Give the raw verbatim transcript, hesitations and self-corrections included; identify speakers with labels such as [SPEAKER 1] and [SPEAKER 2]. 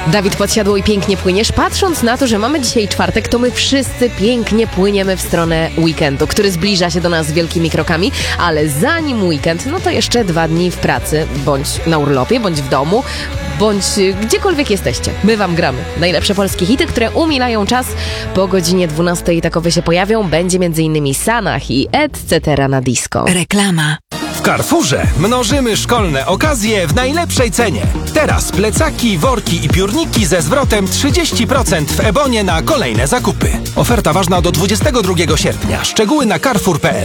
[SPEAKER 1] Dawid Podsiadło i Pięknie Płyniesz. Patrząc na to, że mamy dzisiaj czwartek, to my wszyscy pięknie płyniemy w stronę weekendu, który zbliża się do nas wielkimi krokami, ale zanim weekend, no to jeszcze dwa dni w pracy, bądź na urlopie, bądź w domu, bądź gdziekolwiek jesteście. My wam gramy najlepsze polskie hity, które umilają czas. Po godzinie dwunastej takowe się pojawią. Będzie m.in. Sanach i et cetera na disco.
[SPEAKER 2] Reklama.
[SPEAKER 3] W Carrefourze mnożymy szkolne okazje w najlepszej cenie. Teraz plecaki, worki i piórniki ze zwrotem trzydzieści procent w Ebonie na kolejne zakupy. Oferta ważna do dwudziestego drugiego sierpnia. Szczegóły na carrefour kropka p l.